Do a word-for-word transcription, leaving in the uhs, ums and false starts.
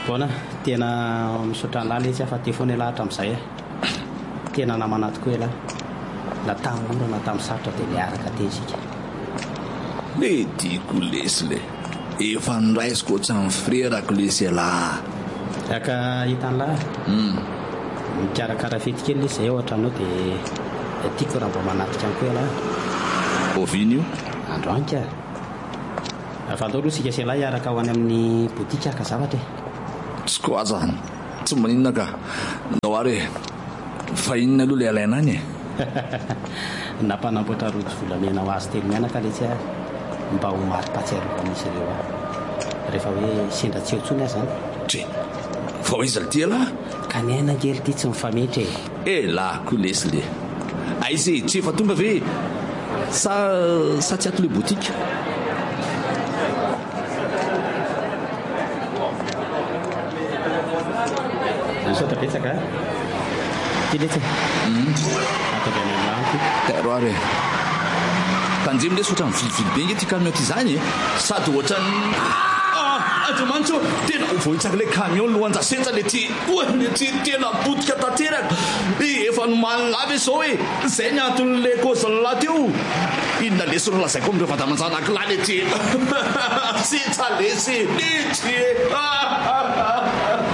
Bona, tena misaotra lahy tsy afa-ty foana lahatra amin'izay e. Tena namana tokoa ela. Na tamin'ny ora na tamin'ny sarotra dia miaraka teny isika. Le diako lesy le. Efa noraisiko ohatran'ny frérako lesy ela. Aka hitan'ny lahy. Mm. Mikarakara fety kely lesy izay ohatra anao dia tiako raha mba manatrika any koa ela. Oviny io? Androany ka. Fa andao aloha sika sy lahy hiaraka ho any amin'ny botika ka zavatra e. Tsy koa zany. Tsy maninona ka. Nao ary fa inona aloha le alaina any e. Nampanamboatra rojo volamena ho azy telo mianaka le tsy mba ho mari-pahatsiarovana misy ireo a. Rehefa hoe sendra tsy eo intsony azy zany. Tre. Fa hoe izy ty ela? Ka ny aina kely ty tsy mifametra e. Eh lah koa lesy le. Aizy tsy efa tonga ve sa sa tsy ato le botika? Misaotra betsaka a. Ty letsy ataovy any amin'ny rano ty. Tairo ary e. Tanjemy lesy ohatran'ny vilivily be nge ty camion ty zany e. Sady ohatran'ny Andriamanitra tena vohitsaka le camion lohanjasenja le ty le ty tena botika tanteraka. Efa nomanina avy zao e. Zay ny anton'le kozla teo. Inona lesy ro lazaiko amin'ireo vadamanjana ankilahy le ty. Sitsa lesy. Litsy.